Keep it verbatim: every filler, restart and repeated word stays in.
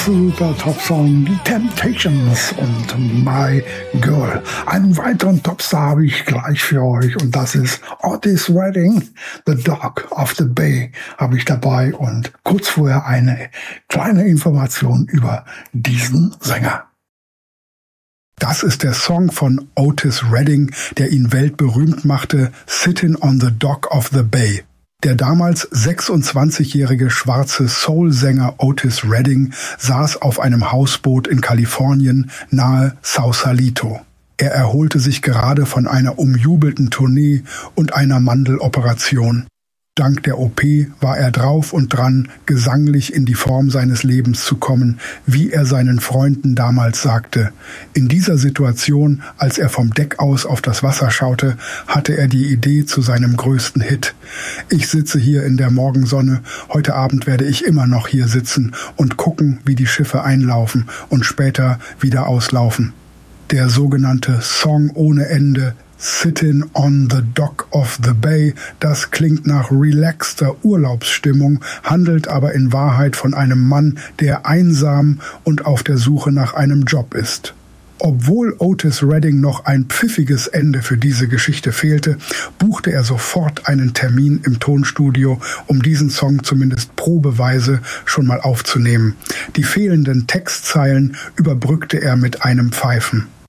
Super Top-Song, die Temptations und My Girl. Einen weiteren Topstar habe ich gleich für euch und das ist Otis Redding, The Dog of the Bay habe ich dabei und kurz vorher eine kleine Information über diesen Sänger. Das ist der Song von Otis Redding, der ihn weltberühmt machte, Sittin' on the Dock of the Bay. Der damals sechsundzwanzigjährige schwarze Soul-Sänger Otis Redding saß auf einem Hausboot in Kalifornien nahe Sausalito. Er erholte sich gerade von einer umjubelten Tournee und einer Mandeloperation. Dank der O P war er drauf und dran, gesanglich in die Form seines Lebens zu kommen, wie er seinen Freunden damals sagte. In dieser Situation, als er vom Deck aus auf das Wasser schaute, hatte er die Idee zu seinem größten Hit. Ich sitze hier in der Morgensonne, heute Abend werde ich immer noch hier sitzen und gucken, wie die Schiffe einlaufen und später wieder auslaufen. Der sogenannte Song ohne Ende, Sittin' on the Dock of the Bay, das klingt nach relaxter Urlaubsstimmung, handelt aber in Wahrheit von einem Mann, der einsam und auf der Suche nach einem Job ist. Obwohl Otis Redding noch ein pfiffiges Ende für diese Geschichte fehlte, buchte er sofort einen Termin im Tonstudio, um diesen Song zumindest probeweise schon mal aufzunehmen. Die fehlenden Textzeilen überbrückte er mit einem Pfeifen.